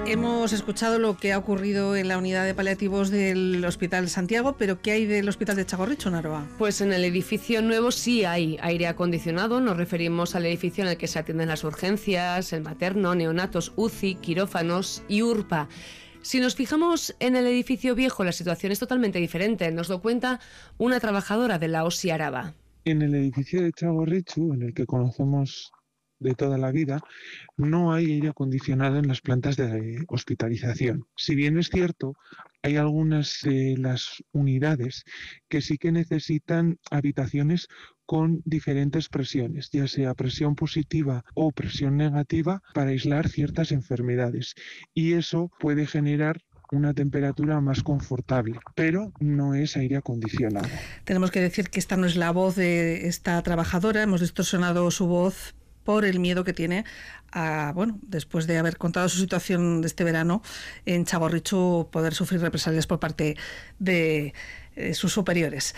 Hemos escuchado lo que ha ocurrido en la unidad de paliativos del Hospital Santiago, pero ¿qué hay del Hospital de Txagorritxu, Naroa? Pues en el edificio nuevo sí hay aire acondicionado. Nos referimos al edificio en el que se atienden las urgencias, el materno, neonatos, UCI, quirófanos y URPA. Si nos fijamos en el edificio viejo, la situación es totalmente diferente. Nos lo cuenta una trabajadora de la OSI Araba. En el edificio de Txagorritxu, en el que conocemos de toda la vida, no hay aire acondicionado en las plantas de hospitalización. Si bien es cierto, hay algunas de las unidades que sí que necesitan habitaciones con diferentes presiones, ya sea presión positiva o presión negativa, para aislar ciertas enfermedades. Y eso puede generar una temperatura más confortable, pero no es aire acondicionado. Tenemos que decir que esta no es la voz de esta trabajadora, hemos distorsionado su voz por el miedo que tiene a, después de haber contado su situación de este verano en Txagorritxu, poder sufrir represalias por parte de sus superiores.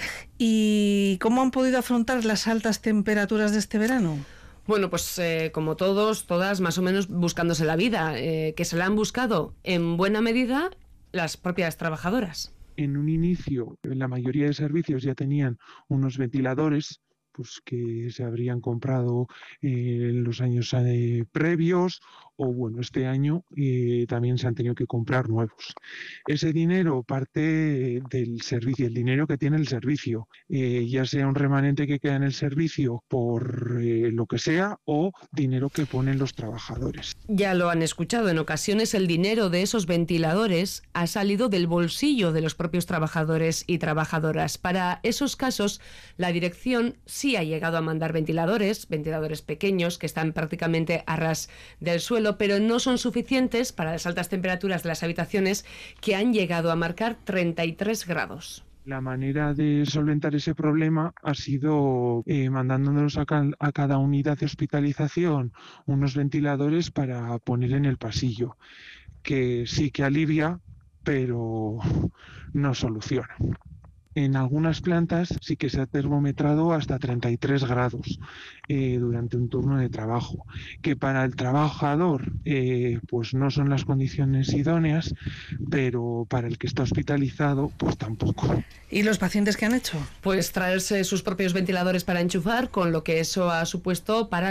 ¿Y cómo han podido afrontar las altas temperaturas de este verano? Bueno, pues como todos, todas más o menos buscándose la vida, que se la han buscado en buena medida las propias trabajadoras. En un inicio, la mayoría de servicios ya tenían unos ventiladores, pues que se habrían comprado en los años previos, o este año también se han tenido que comprar nuevos. Ese dinero parte del servicio, el dinero que tiene el servicio, ya sea un remanente que queda en el servicio por lo que sea, o dinero que ponen los trabajadores. Ya lo han escuchado, en ocasiones el dinero de esos ventiladores ha salido del bolsillo de los propios trabajadores y trabajadoras. Para esos casos, la dirección sí ha llegado a mandar ventiladores pequeños que están prácticamente a ras del suelo, pero no son suficientes para las altas temperaturas de las habitaciones, que han llegado a marcar 33 grados. La manera de solventar ese problema ha sido mandándonos a cada unidad de hospitalización unos ventiladores para poner en el pasillo, que sí que alivia, pero no soluciona. En algunas plantas sí que se ha termometrado hasta 33 grados durante un turno de trabajo, que para el trabajador pues no son las condiciones idóneas, pero para el que está hospitalizado pues tampoco. ¿Y los pacientes qué han hecho? Pues traerse sus propios ventiladores para enchufar, con lo que eso ha supuesto para